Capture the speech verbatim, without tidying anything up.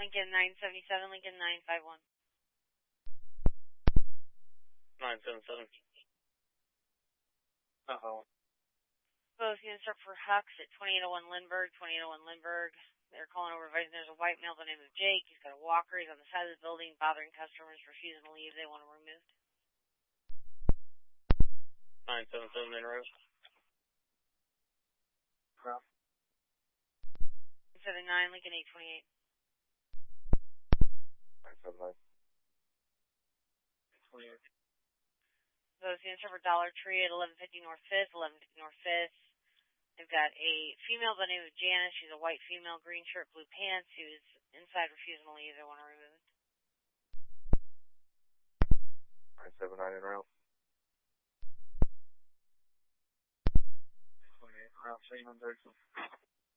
Lincoln nine seventy-seven, Lincoln nine five one. nine seven seven. Uh-oh. Both units are for Hux at twenty-eight oh one Lindbergh, twenty-eight oh one Lindbergh. They're calling over advising there's a white male by the name of Jake. He's got a walker. He's on the side of the building, bothering customers, refusing to leave. They want him removed. nine seven seven in row. nine seven nine, Lincoln eight twenty-eight. nine seven nine. twenty-eight. Those units are for Dollar Tree at eleven fifty North fifth, eleven fifty North fifth. They've got a female by the name of Janice. She's a white female, green shirt, blue pants, who's inside refusing to leave. They want to remove it. nine seven nine in route. twenty-eight, route three hundred.